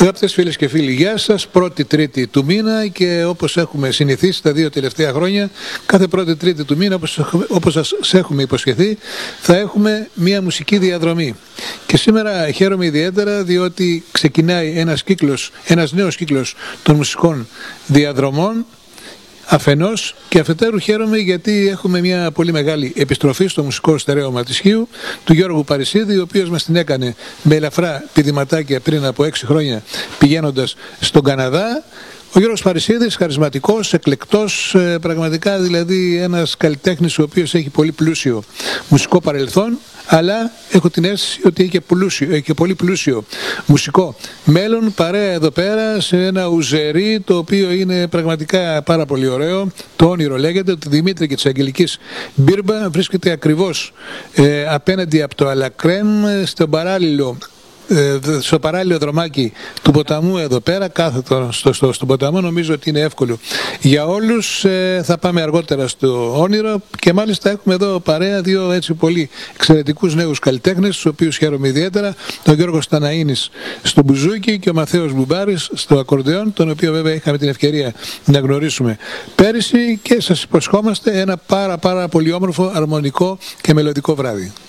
Αγαπητές φίλες και φίλοι, γεια σας. Πρώτη Τρίτη του μήνα και όπως έχουμε συνηθίσει τα δύο τελευταία χρόνια, κάθε πρώτη Τρίτη του μήνα, όπως σας έχουμε υποσχεθεί, θα έχουμε μία μουσική διαδρομή. Και σήμερα χαίρομαι ιδιαίτερα διότι ξεκινάει ένας νέος κύκλος των μουσικών διαδρομών. Αφενός και αφετέρου χαίρομαι γιατί έχουμε μια πολύ μεγάλη επιστροφή στο μουσικό στερέωμα της Χίου του Γιώργου Παρισίδη, ο οποίος μας την έκανε με ελαφρά πηδηματάκια πριν από 6 χρόνια πηγαίνοντας στον Καναδά. Ο Γιώργος Παρισίδης, χαρισματικός, εκλεκτός, πραγματικά δηλαδή ένας καλλιτέχνης ο οποίος έχει πολύ πλούσιο μουσικό παρελθόν, αλλά έχω την αίσθηση ότι έχει και πολύ πλούσιο μουσικό μέλλον, παρέα εδώ πέρα σε ένα ουζερί το οποίο είναι πραγματικά πάρα πολύ ωραίο. Το όνειρο λέγεται, ότι Δημήτρη και της Αγγελικής Μπίρμπα βρίσκεται ακριβώς απέναντι από το Αλακρέμ, στο παράλληλο δρομάκι του ποταμού εδώ πέρα, κάθετο στον ποταμό. Νομίζω ότι είναι εύκολο για όλους. Θα πάμε αργότερα στο όνειρο και μάλιστα έχουμε εδώ παρέα δύο έτσι πολύ εξαιρετικούς νέους καλλιτέχνες, τους οποίους χαίρομαι ιδιαίτερα, τον Γιώργο Σταναΐνης στο μπουζούκι και ο Μαθαίος Μπουμπάρης στο ακορντεόν, τον οποίο βέβαια είχαμε την ευκαιρία να γνωρίσουμε πέρυσι, και σας υποσχόμαστε ένα πάρα πολύ όμορφο, αρμονικό και μελωδικό βράδυ.